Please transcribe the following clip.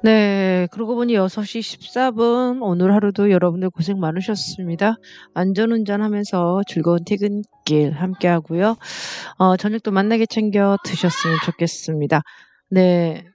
네. 그러고 보니 6시 14분 오늘 하루도 여러분들 고생 많으셨습니다. 안전운전하면서 즐거운 퇴근길 함께 하고요. 저녁도 맛나게 챙겨 드셨으면 좋겠습니다. 네.